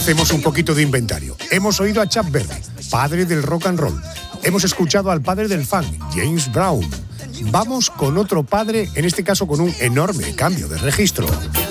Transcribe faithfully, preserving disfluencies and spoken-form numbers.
Hacemos un poquito de inventario. Hemos oído a Chuck Berry, padre del rock and roll. Hemos escuchado al padre del funk, James Brown. Vamos con otro padre, en este caso con un enorme cambio de registro.